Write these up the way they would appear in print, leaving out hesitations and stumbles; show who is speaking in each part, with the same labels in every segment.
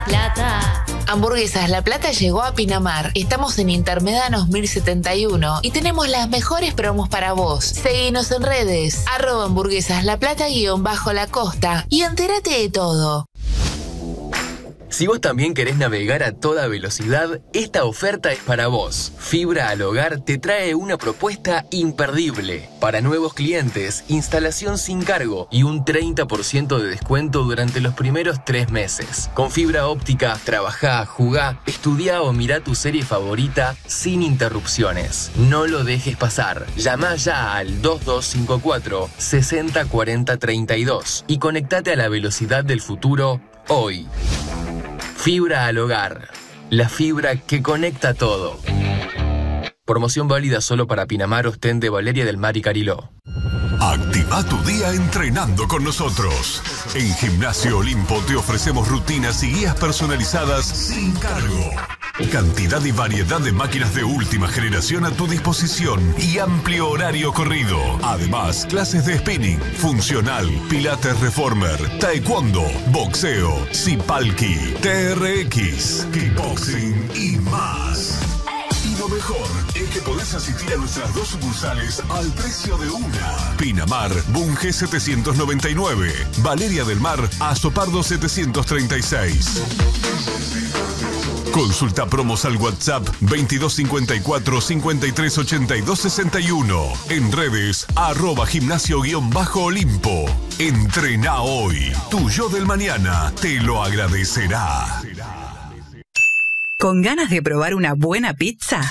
Speaker 1: Plata.
Speaker 2: Hamburguesas La Plata llegó a Pinamar. Estamos en Intermedanos 1071 y tenemos las mejores promos para vos. Seguinos en redes, @hamburguesaslaplata_la costa y entérate de todo.
Speaker 3: Si vos también querés navegar a toda velocidad, esta oferta es para vos. Fibra al Hogar te trae una propuesta imperdible. Para nuevos clientes, instalación sin cargo y un 30% de descuento durante los primeros 3 meses. Con fibra óptica, trabajá, jugá, estudiá o mirá tu serie favorita sin interrupciones. No lo dejes pasar. Llamá ya al 2254 60 40 32 y conectate a la velocidad del futuro hoy. Fibra al Hogar, la fibra que conecta todo. Promoción válida solo para Pinamar, Ostende, Valeria del Mar y Cariló.
Speaker 4: Activa tu día entrenando con nosotros. En Gimnasio Olimpo te ofrecemos rutinas y guías personalizadas sin cargo. Cantidad y variedad de máquinas de última generación a tu disposición y amplio horario corrido. Además, clases de spinning, funcional, pilates reformer, taekwondo, boxeo, zipalki, TRX, kickboxing y más. Y lo mejor es que podés asistir a nuestras 2 sucursales al precio de una. Pinamar, Bunge 799. Valeria del Mar, Azopardo 736. Consulta promos al WhatsApp 2254 5382 61. En redes, @gimnasio_Olimpo. Entrená hoy. Tu yo del mañana te lo agradecerá.
Speaker 5: ¿Con ganas de probar una buena pizza?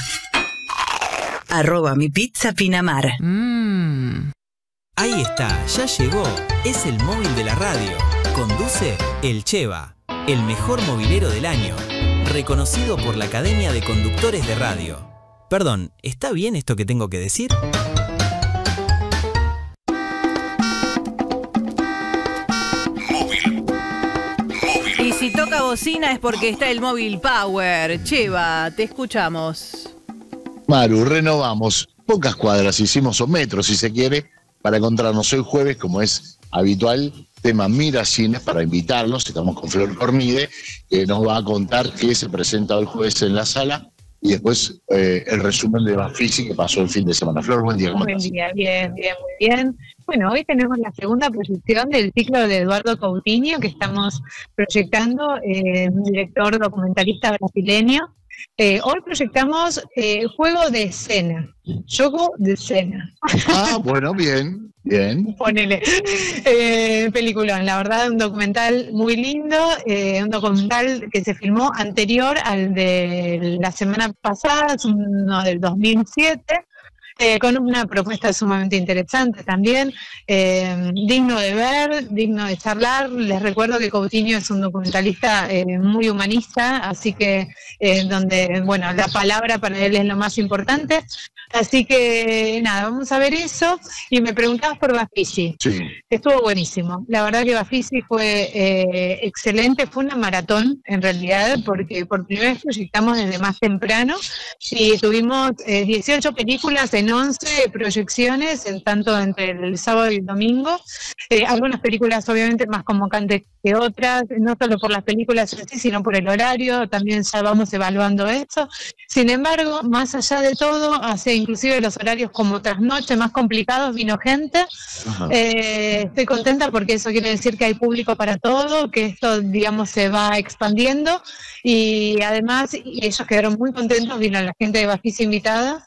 Speaker 5: @mipizza_Pinamar.
Speaker 6: Ahí está, ya llegó. Es el móvil de la radio. Conduce El Cheva, el mejor movilero del año. Reconocido por la Academia de Conductores de Radio. Perdón, ¿está bien esto que tengo que decir?
Speaker 7: Y si toca bocina es porque está el móvil Power. Cheva, te escuchamos.
Speaker 8: Maru, renovamos. Pocas cuadras hicimos, o metros si se quiere, para encontrarnos hoy jueves, como es habitual, tema Mira Cines, para invitarlos. Estamos con Flor Cornide, que nos va a contar qué se presenta hoy jueves en la sala, y después el resumen de Bafisi que pasó el fin de semana. Flor, buen día, ¿cómo estás?
Speaker 9: Buen día, bien, muy bien. Bueno, hoy tenemos la segunda proyección del ciclo de Eduardo Coutinho, que estamos proyectando, un director documentalista brasileño. Hoy proyectamos Juego de Escena, Juego de Escena.
Speaker 8: Ah, bueno, bien, bien.
Speaker 9: Ponele. Peliculón, la verdad, un documental muy lindo, un documental que se filmó anterior al de la semana pasada, es uno del 2007. Con una propuesta sumamente interesante también, digno de ver, digno de charlar. Les recuerdo que Coutinho es un documentalista muy humanista, así que donde, bueno, la palabra para él es lo más importante. Así que nada, vamos a ver eso. Y me preguntabas por Bafisi.
Speaker 8: Sí.
Speaker 9: Estuvo buenísimo. La verdad que Bafisi fue excelente, fue una maratón en realidad, porque por primera vez proyectamos desde más temprano y tuvimos 18 películas en 11 proyecciones, tanto entre el sábado y el domingo. Algunas películas obviamente más convocantes que otras, no solo por las películas en sí, sino por el horario, también ya vamos evaluando eso. Sin embargo, más allá de todo, hace inclusive los horarios como trasnoche más complicados, vino gente. Estoy contenta porque eso quiere decir que hay público para todo, que esto, digamos, se va expandiendo, y además ellos quedaron muy contentos, vino la gente de Bafisi invitada.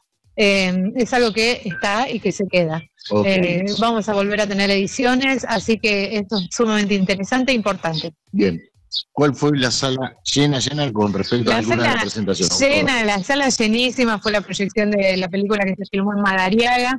Speaker 9: Es algo que está y que se queda. Okay. Vamos a volver a tener ediciones, así que esto es sumamente interesante e importante.
Speaker 8: Bien. ¿Cuál fue la sala llena con respecto a alguna de las presentaciones?
Speaker 9: Llena, la sala llenísima, fue la proyección de la película que se filmó en Madariaga.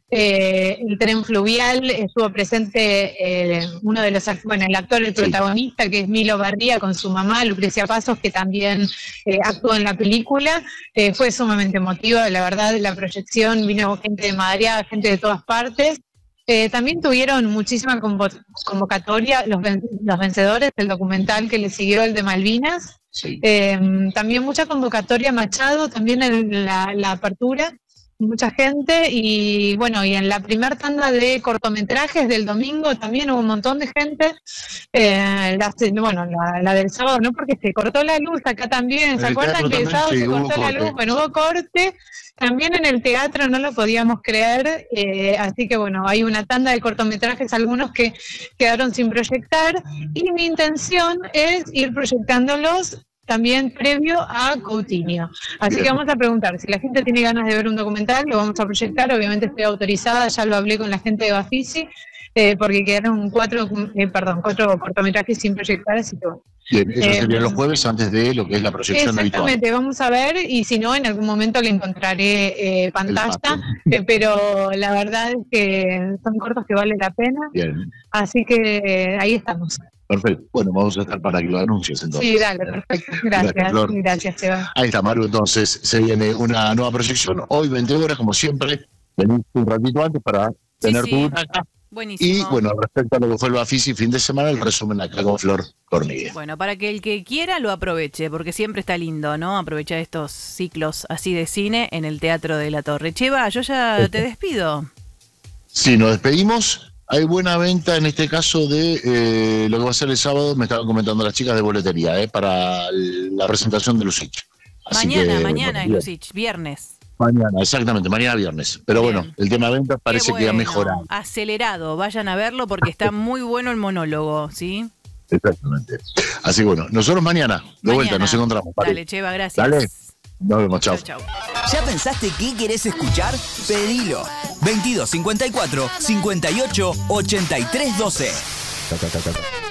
Speaker 9: El tren fluvial, estuvo presente uno de los, bueno, el actor, el protagonista, que es Milo Barría, con su mamá, Lucrecia Pasos, que también actuó en la película. Fue sumamente emotiva, la verdad, la proyección, vino gente de Madariaga, gente de todas partes. También tuvieron muchísima convocatoria los vencedores del documental que le siguió, el de Malvinas. Sí. También mucha convocatoria Machado, también en la apertura mucha gente, y bueno, y en la primera tanda de cortometrajes del domingo también hubo un montón de gente. La del sábado no, porque se cortó la luz acá también. ¿Se acuerdan que el sábado se cortó la luz? Bueno, hubo corte. También en el teatro, no lo podíamos creer, así que bueno, hay una tanda de cortometrajes, algunos que quedaron sin proyectar, y mi intención es ir proyectándolos también previo a Coutinho. Así que vamos a preguntar, si la gente tiene ganas de ver un documental, lo vamos a proyectar, obviamente estoy autorizada, ya lo hablé con la gente de Bafisi, porque quedaron cuatro cortometrajes sin proyectar, así que bueno.
Speaker 8: Bien, eso sería los jueves antes de lo que es la proyección habitual.
Speaker 9: Exactamente, vamos a ver, y si no, en algún momento le encontraré pantalla, pero la verdad es que son cortos que vale la pena.
Speaker 8: Bien.
Speaker 9: Así que ahí estamos.
Speaker 8: Perfecto. Bueno, vamos a estar para que lo anuncies entonces.
Speaker 9: Sí, dale, perfecto. Gracias, Seba.
Speaker 8: Ahí está, Maru, entonces se viene una nueva proyección. Hoy 20 horas, como siempre, venís un ratito antes para tener tu butaca.
Speaker 7: Buenísimo.
Speaker 8: Y bueno, respecto a lo que fue el Bafisi fin de semana, el resumen acá con Flor Cornide.
Speaker 7: Bueno, para que el que quiera lo aproveche, porque siempre está lindo, ¿no? Aprovechar estos ciclos así de cine en el Teatro de la Torre. Cheva, yo ya te despido.
Speaker 8: Sí, nos despedimos. Hay buena venta en este caso de lo que va a ser el sábado, me estaban comentando las chicas de boletería, para la presentación de Lucich.
Speaker 7: Mañana es Lucich, viernes.
Speaker 8: Mañana, exactamente, mañana viernes. Pero
Speaker 7: bien.
Speaker 8: Bueno, el tema de ventas parece que ha mejorado.
Speaker 7: Acelerado, vayan a verlo porque está muy bueno el monólogo, ¿sí?
Speaker 8: Exactamente. Así que bueno, nosotros mañana, de vuelta, nos encontramos.
Speaker 7: Dale, Cheva, gracias.
Speaker 8: Dale, nos vemos, chao.
Speaker 6: ¿Ya pensaste qué querés escuchar? Pedilo. 2254 58 83 12.